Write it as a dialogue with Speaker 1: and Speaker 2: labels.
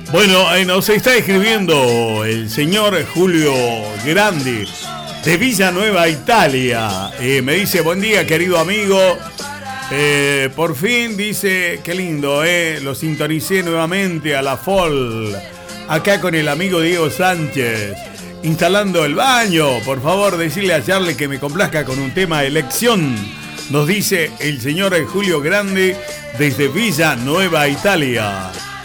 Speaker 1: Bueno, nos está escribiendo el señor Julio Grandi de Villanueva, Italia. Me dice, buen día, querido amigo. Por fin, dice, qué lindo, lo sintonicé nuevamente a la FOL, acá con el amigo Diego Sánchez, instalando el baño. Por favor, decirle a Charlie que me complazca con un tema de elección, nos dice el señor Julio Grande desde Villanueva, Italia.